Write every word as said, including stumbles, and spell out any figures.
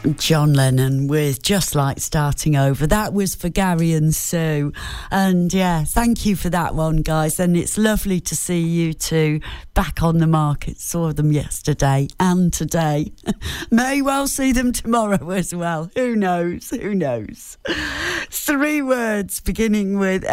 John Lennon with Just Like Starting Over. That was for Gary and Sue. And yeah, thank you for that one, guys. And it's lovely to see you two back on the market. Saw them yesterday and today. May well see them tomorrow as well. Who knows? Who knows? Three words beginning with